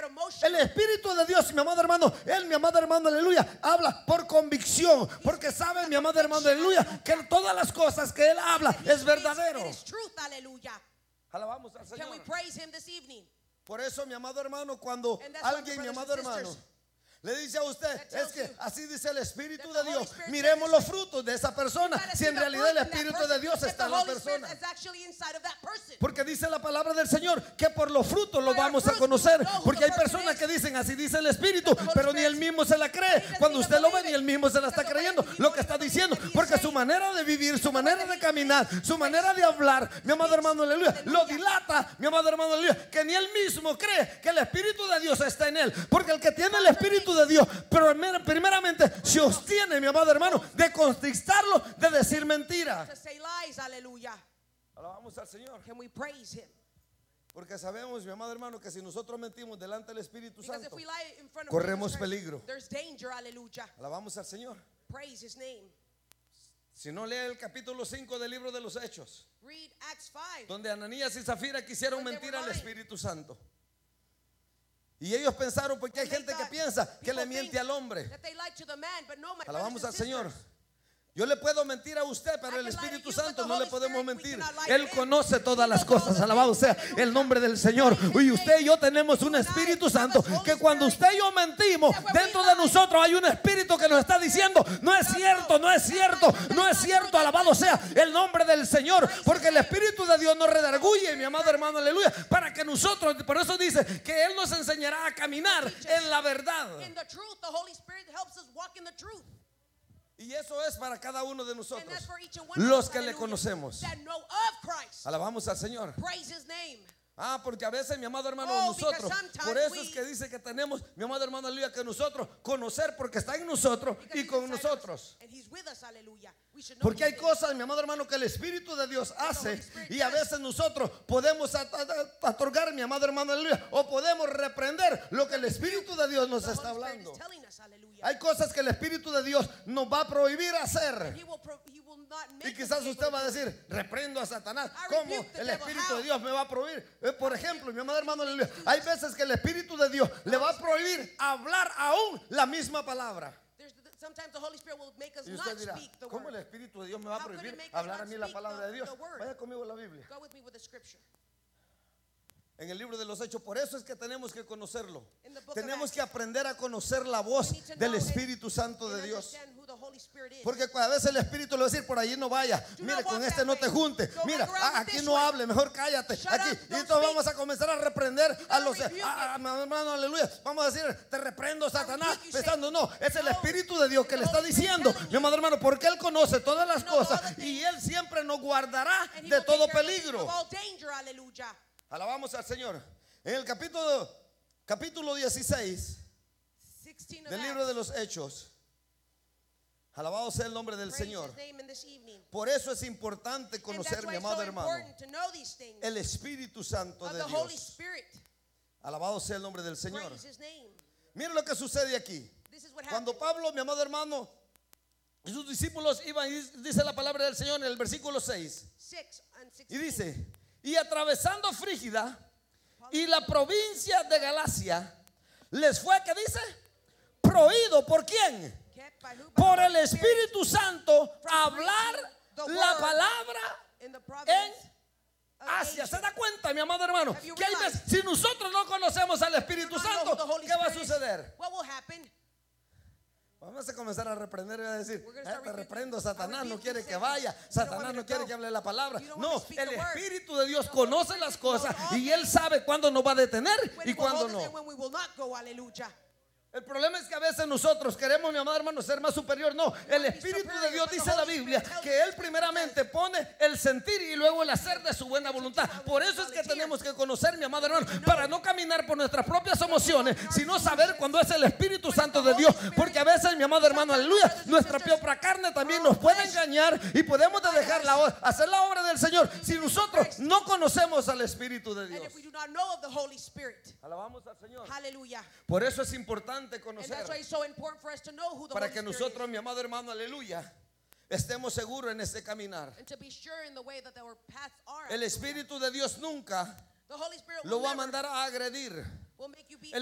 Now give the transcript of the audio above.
get El emotional. Espíritu de Dios, mi amado hermano, Él, mi amado hermano, aleluya, habla por convicción, porque sabe, mi amado hermano, aleluya, que todas las cosas que Él habla es verdadero. It is truth, hallelujah. Alabamos al Can we Señor. praise him this evening? Por eso, mi amado hermano, cuando And that's why, alguien, mi brothers amado and hermano, sisters, le dice a usted, that tells es que you así dice el Espíritu that de the Dios, Holy Spirit miremos says los frutos de esa persona, gotta si see en the realidad el fruit in that Espíritu person, de Dios if está the en la Holy Spirit persona. is actually inside of that person. Porque dice la palabra del Señor que por los frutos lo By our vamos a fruits conocer. we know who Porque the hay person personas is. que dicen así dice el Espíritu, the Holy pero ni Spirit, él mismo se la cree. doesn't Cuando even usted lo ve, believe ni it. él mismo se la está Because creyendo. he Lo don't que está even diciendo, believe it. porque He's su saying, manera de vivir, su the way manera that de he caminar, speaks, su manera de hablar, mi amado hermano, aleluya, lo Hallelujah. dilata, mi amado hermano, aleluya, que ni él mismo cree que el Espíritu de Dios está en él. Porque el que tiene el Espíritu de Dios, pero primeramente se obtiene, mi amado hermano, de conquistarlo, de decir mentira. To say lies, hallelujah. Alabamos al Señor. Can we praise him? Porque sabemos, mi amado hermano, que si nosotros mentimos delante del Espíritu Because Santo, if we lie in front of corremos Jesus Christ, peligro. there's danger, hallelujah. alabamos al Señor. Praise his name. Si no lee el capítulo 5 del libro de los Hechos, Read Acts 5. donde Ananías y Zafira quisieron When they mentir were al lying. Espíritu Santo. Y ellos pensaron, porque hay And they gente que thought, piensa que le people miente think al hombre. that they lied to the man, but no, my Alabamos brothers al and Señor. sisters. Yo le puedo mentir a usted, pero I el can lie to Espíritu you, but Santo the no le Holy podemos Spirit, we mentir. cannot lie to Él him. conoce todas He las knows all cosas. the Alabado sea things. el nombre del Señor. Y usted y yo tenemos un Espíritu Santo que cuando usted y yo mentimos, dentro de nosotros hay un Espíritu que nos está diciendo, no es cierto, no es cierto, no es cierto. Alabado sea el nombre del Señor. Porque el Espíritu de Dios nos redarguye, mi amado hermano, aleluya. Para que nosotros, por eso dice que Él nos enseñará a caminar en la verdad. In the truth, the Holy Spirit helps us walk in the truth. Y eso es para cada uno de And nosotros, that's for each and one of los us, que le hallelujah, conocemos. that know of Christ. Alabamos al Señor. Praise his name. Porque a veces, mi amado hermano, Oh, nosotros, because sometimes por eso we- es que dice que tenemos, mi amado hermano, aleluya, que nosotros conocer porque está en nosotros Because y he's con inside us, nosotros. and he's with us, hallelujah. We should know Porque hay these things. cosas, mi amado hermano, que el Espíritu de Dios hace Holy Spirit y a does. veces nosotros podemos otorgar, mi amado hermano, aleluya, o podemos reprender lo que el Espíritu de Dios nos The está Holy Spirit hablando. is telling us, hallelujah. Hay cosas que el Espíritu de Dios nos va a prohibir hacer. He will not make Y us quizás be usted able va a to do it. decir, reprendo a Satanás. I ¿Cómo rebuke the el devil. Espíritu How? de Dios me va a prohibir? Por ejemplo, mi amado hermano, aleluya, hay veces que el Espíritu de Dios le va a prohibir hablar aún la misma palabra. Sometimes the Holy Spirit will make us Y not usted dirá, speak the ¿cómo el word. Espíritu de Dios me va a How could prohibir it make us hablar a not mí la speak palabra de Dios? the word? Vaya conmigo a la Biblia. Go with me with the scripture. En el libro de los Hechos, por eso es que tenemos que conocerlo. In the book of Tenemos Acts. que aprender a conocer la voz We need to del know Espíritu Santo and de Dios. understand who the Holy Spirit is. Porque a veces el Espíritu le va a decir, por allí no vaya. Do Mire, not con walk este that no te way. junte. Don't Mira, hang around with aquí this no one. hable, mejor cállate. Shut Aquí. up, Y don't entonces speak. vamos a comenzar a reprender a gotta los rebuke it. hermano, aleluya. Vamos a decir, te reprendo, Satanás. rebuke you, Pensando, Satan. no, es el No, Espíritu de Dios que it's le the está Holy Spirit diciendo, telling mi you. amado hermano, porque Él conoce todas las He knows all cosas the y things. Él siempre nos guardará And he de will todo take care of peligro. all danger, hallelujah. Alabamos al Señor. En el capítulo 16 16 of del Acts. libro de los Hechos, alabado sea el nombre del Praise Señor. his name in this evening. Por eso es importante And that's conocer, why mi it's amado so hermano, important to know these things el Espíritu Santo of de the Holy Dios. Spirit. Alabado sea el nombre del Señor. Praise his name. Mire lo que sucede aquí. This is what Cuando happened. Pablo, mi amado hermano, y sus discípulos iban, y dice la palabra del Señor en el versículo 6, 6 and 16. y dice, y atravesando Frígida y la provincia de Galacia, les fue, ¿qué dice? Prohibido, ¿por quién? Kept by who? By Por the el Holy Spirit. Espíritu Santo, From hablar preaching the la word palabra in the en province of Asia. ¿Se Asia. da cuenta, mi amado hermano? Have you Que hay realized? veces, si nosotros no conocemos al Espíritu You don't know Santo, who the Holy ¿qué va a Spirit is. suceder? What will happen? Vamos a comenzar a reprender y a decir, We're gonna start te rebuking. reprendo, Satanás I no rebuke quiere you, que Satan. vaya, You don't want Satanás me no to quiere go. que hable la palabra. You don't want No, to speak el the word. Espíritu de Dios The Holy conoce las Spirit knows cosas all y Él things. sabe cuándo nos va a detener When y he will cuándo hold us no. and when we will not go, hallelujah. El problema es que a veces nosotros queremos, mi amado hermano, ser más superior. No, el Espíritu de Dios dice en la Biblia que Él primeramente pone el sentir y luego el hacer de su buena voluntad. Por eso es que tenemos que conocer, mi amado hermano, para no caminar por nuestras propias emociones, sino saber cuando es el Espíritu Santo de Dios. Porque a veces, mi amado hermano, aleluya, nuestra propia carne también nos puede engañar y podemos dejar hacer la obra del Señor si nosotros no conocemos al Espíritu de And Dios. if we do not know of the Holy Spirit, Alabamos al Señor. hallelujah. Por eso es importante And conocer, that's why it's so important for us to know who the para Holy que Spirit nosotros, is. mi amado hermano, aleluya, estemos seguros en este caminar. And to be sure in the way that our paths are. El Espíritu de Dios nunca The Holy Spirit lo will va a never mandar a agredir. will make you be